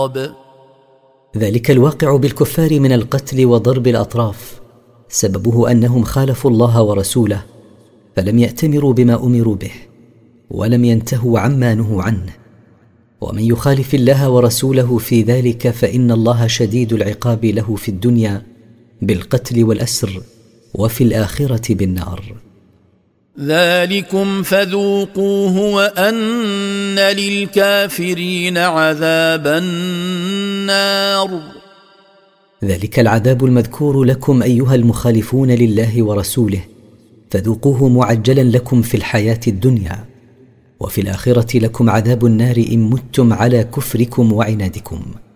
ذلك الواقع بالكفار من القتل وضرب الأطراف سببه أنهم خالفوا الله ورسوله، فلم يأتمروا بما أمروا به ولم ينتهوا عما نهوا عنه. ومن يخالف الله ورسوله في ذلك فإن الله شديد العقاب له في الدنيا بالقتل والأسر، وفي الآخرة بالنار. ذلكم فذوقوه وأن للكافرين عذاب النار. ذلك العذاب المذكور لكم أيها المخالفون لله ورسوله، فذوقوه معجلا لكم في الحياة الدنيا، وفي الآخرة لكم عذاب النار إن متم على كفركم وعنادكم.